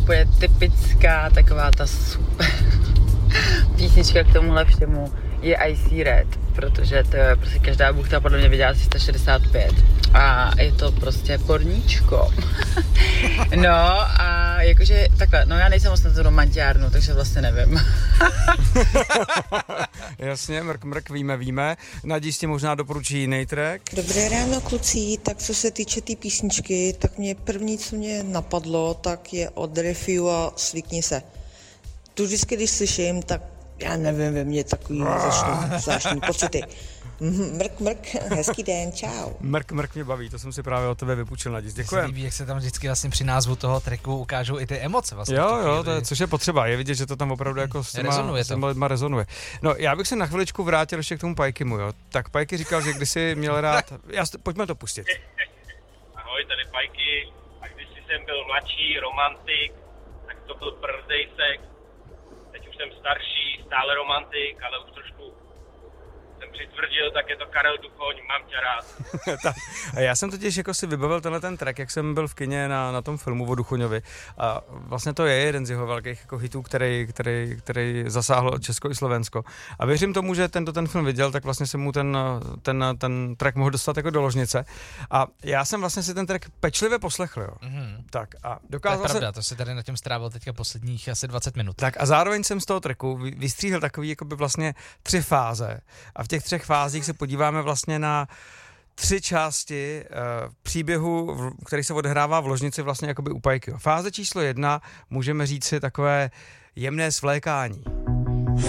úplně typická, taková ta super písnička k tomuhle všemu je I See Red, protože to je prostě každá buchta podle mě viděla 365 a je to prostě porníčko. No a jakože takhle, no já nejsem moc na to romantiárnu, takže vlastně nevím. Jasně, mrk, víme. Nadístě možná doporučí jiný track. Dobré ráno, kluci. Tak co se týče té písničky, tak mě první, co mě napadlo, tak je od Refiu a Svykni se. Tu vždycky, když slyším, tak já nevím, ve mně takový zvláštní pocity. Mrk, hezký den, čau. Mrk mě baví, to jsem si právě od tebe vypůjčil, Nadíš, děkujem. Líbí, jak se tam vždycky vlastně při názvu toho tracku ukážou i ty emoce vlastně. Jo, to je, což je potřeba, je vidět, že to tam opravdu jako s těma lidma rezonuje. No, já bych se na chviličku vrátil ještě k tomu Pajkimu, jo. Tak Pajky říkal, že kdysi měl rád, pojďme to pustit. Ahoj, tady Pajky, a když jsem byl mladší romantik, tak to byl prvdej sex. Teď už jsem starší, stále romantik, ale už trošku jsem přitvrdil, tak je to Karel Duchoň, mám tě rád. A já jsem totiž jako si vybavil tenhle ten track, jak jsem byl v kině na tom filmu o Duchoňovi. A vlastně to je jeden z jeho velkých jako hitů, který zasáhl Česko i Slovensko. A věřím tomu, že ten film viděl, tak vlastně se mu ten track mohl dostat jako do ložnice. A já jsem vlastně si ten track pečlivě poslechl, jo. Mm-hmm. Tak a dokázal to je pravda, to se tady na těm strávil teďka posledních asi 20 minut. Tak a zároveň jsem z toho tracku vystříhl takový jakoby vlastně 3 fáze. A v těch 3 fázích se podíváme vlastně na 3 části příběhu, který se odehrává v ložnici vlastně jakoby u Pajkyho. Fáze číslo 1 můžeme říct si takové jemné svlékání.